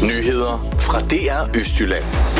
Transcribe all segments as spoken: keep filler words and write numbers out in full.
Nyheder fra D R Østjylland.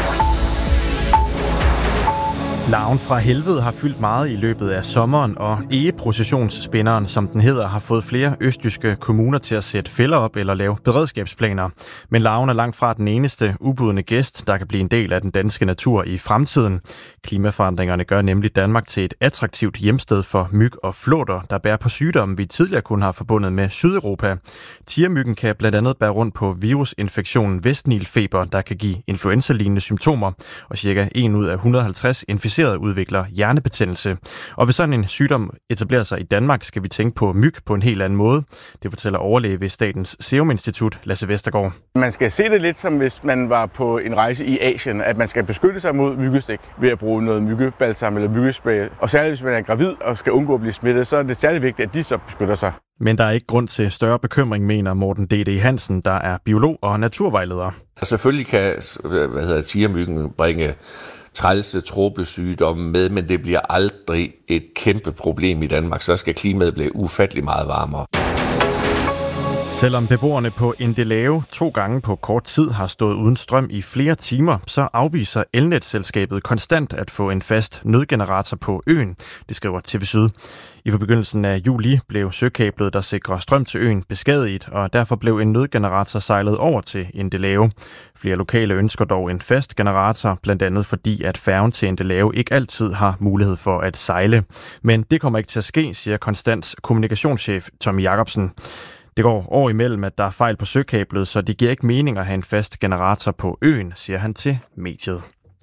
Larven fra helvede har fyldt meget i løbet af sommeren, og egeprocessionsspænderen, som den hedder, har fået flere østjyske kommuner til at sætte fælder op eller lave beredskabsplaner. Men larven er langt fra den eneste ubudne gæst, der kan blive en del af den danske natur i fremtiden. Klimaforandringerne gør nemlig Danmark til et attraktivt hjemsted for myg og flåter, der bærer på sygdomme, vi tidligere kun har forbundet med Sydeuropa. Tigermyggen kan blandt andet bære rundt på virusinfektionen vestnilfeber, der kan give influenza-lignende symptomer, og cirka en ud af et hundrede og halvtreds inficerede udvikler hjernebetændelse. Og hvis sådan en sygdom etablerer sig i Danmark, skal vi tænke på myg på en helt anden måde. Det fortæller overlæge ved Statens Serum Institut, Lasse Vestergaard. Man skal se det lidt som hvis man var på en rejse i Asien, at man skal beskytte sig mod myggestik ved at bruge noget myggebalsam eller myggespray. Og særligt hvis man er gravid og skal undgå at blive smittet, så er det særlig vigtigt, at de så beskytter sig. Men der er ikke grund til større bekymring, mener Morten D D Hansen, der er biolog og naturvejleder. Selvfølgelig kan hvad hedder, tigermyggen bringe trælse tropesygdomme med, men det bliver aldrig et kæmpe problem i Danmark. Så skal klimaet blive ufattelig meget varmere. Selvom beboerne på Endelave to gange på kort tid har stået uden strøm i flere timer, så afviser elnetselskabet konstant at få en fast nødgenerator på øen, det skriver T V Syd. I begyndelsen af juli blev søkablet, der sikrer strøm til øen, beskadiget, og derfor blev en nødgenerator sejlet over til Endelave. Flere lokale ønsker dog en fast generator, blandt andet fordi, at færgen til Endelave ikke altid har mulighed for at sejle. Men det kommer ikke til at ske, siger Konstants kommunikationschef Tommy Jacobsen. Det går år imellem, at der er fejl på søkablet, så det giver ikke mening at have en fast generator på øen, siger han til mediet.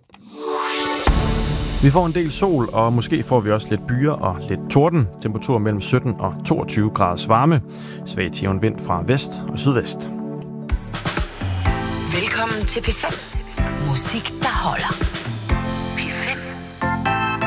Vi får en del sol, og måske får vi også lidt byer og lidt torden. Temperatur mellem sytten og toogtyve graders varme. Svag tivende vind fra vest og sydvest. Velkommen til P fem. Musik, der holder.